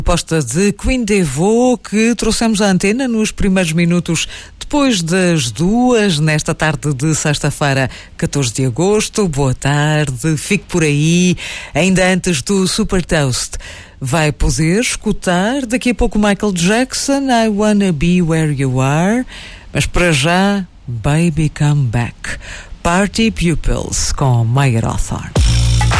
Proposta de Queen Devo que trouxemos à antena nos primeiros minutos depois das 2, nesta tarde de sexta-feira, 14 de agosto. Boa tarde, fique por aí. Ainda antes do Super Toast, vai poder escutar daqui a pouco Michael Jackson, I Wanna Be Where You Are. Mas para já, Baby Come Back. Party Pupils com Mayer Hawthorne.